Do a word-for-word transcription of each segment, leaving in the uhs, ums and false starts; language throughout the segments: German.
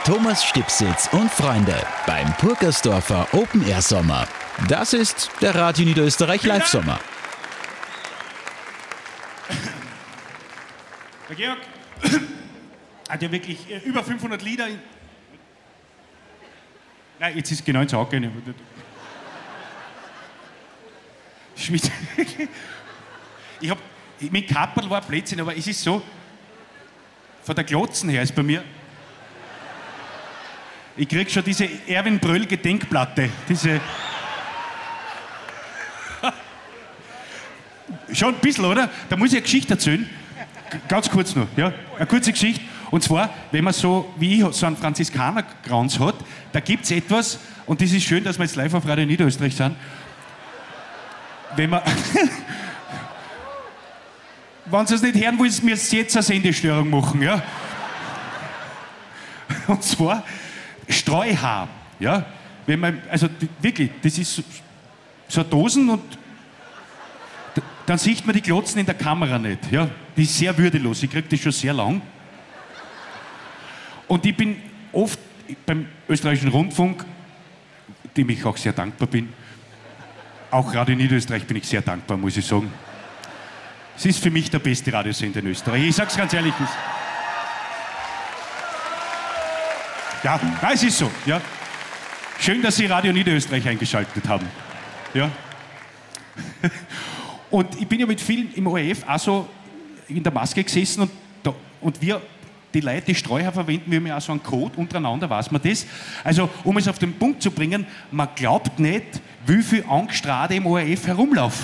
Thomas Stipsitz und Freunde beim Purkersdorfer Open Air Sommer. Das ist der Radio Niederösterreich Live Sommer. Der Georg hat ja wirklich über fünfhundert Lieder. In Nein, jetzt ist genau ins Auge. Schmidt. Ich hab, mit Kapperl war ein Blödsinn, aber es ist so, von der Glotzen her ist bei mir, ich krieg schon diese Erwin Bröll Gedenkplatte, diese, schon ein bisschen, oder? Da muss ich eine Geschichte erzählen, G- ganz kurz noch, ja, eine kurze Geschichte, und zwar, wenn man so, wie ich, so einen Franziskanerkranz hat, da gibt es etwas, und das ist schön, dass wir jetzt live auf Radio Niederösterreich sind, wenn man, wenn Sie es nicht hören wollen, müssen Sie jetzt eine Sendestörung machen, ja. Und zwar Streuhaar, ja. Wenn man, also die, wirklich, das ist so, so Dosen und d- dann sieht man die Glotzen in der Kamera nicht, ja. Die ist sehr würdelos, ich kriege das schon sehr lang. Und ich bin oft beim österreichischen Rundfunk, dem ich auch sehr dankbar bin, auch Radio Niederösterreich bin ich sehr dankbar, muss ich sagen. Es ist für mich der beste Radiosender in Österreich. Ich sag's ganz ehrlich. Das ja, nein, es ist so. Ja. Schön, dass Sie Radio Niederösterreich eingeschaltet haben. Ja. Und ich bin ja mit vielen im O R F auch so in der Maske gesessen und, da, und wir, die Leute, die Streuhaar verwenden, wir haben ja auch so einen Code, untereinander weiß man das. Also, um es auf den Punkt zu bringen, man glaubt nicht, wie viele Angstrade im O R F herumlaufen.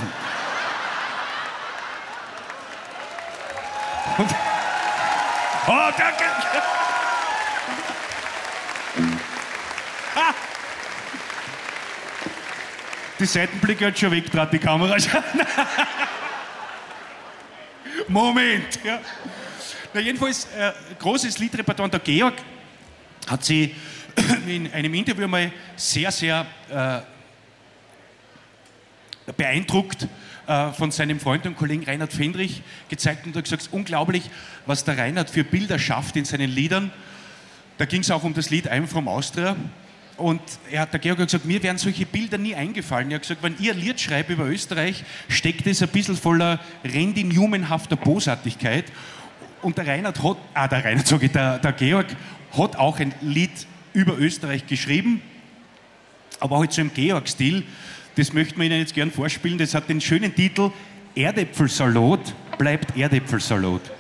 Und oh, danke! Ha! Die Seitenblicke hat schon weggetragen, die Kamera. Moment! Ja. Na, jedenfalls, äh, großes Liedrepertoire. Der Georg hat sie in einem Interview mal sehr, sehr äh, beeindruckt äh, von seinem Freund und Kollegen Reinhard Fendrich gezeigt und hat gesagt, es ist unglaublich, was der Reinhard für Bilder schafft in seinen Liedern. Da ging es auch um das Lied I'm from Austria. Und er hat, der Georg hat gesagt, mir wären solche Bilder nie eingefallen. Er hat gesagt, wenn ihr ein Lied schreibt über Österreich, steckt es ein bisschen voller Randy Newman-hafter Bosartigkeit. Und der Reinhard hat, ah, der Reinhard, sag ich, der, der Georg hat auch ein Lied über Österreich geschrieben, aber halt so im Georg-Stil. Das möchten wir Ihnen jetzt gern vorspielen. Das hat den schönen Titel Erdäpfelsalat bleibt Erdäpfelsalat.